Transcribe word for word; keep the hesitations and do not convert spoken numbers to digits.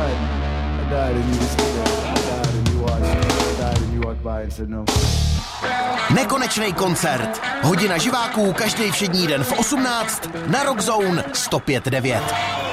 died. I died and you were still there. I died and you watched. I died and you walked by and said no. Nekonečný koncert. Hodina živáků každý všední den v osmnáct na Rock Zone sto pět devět.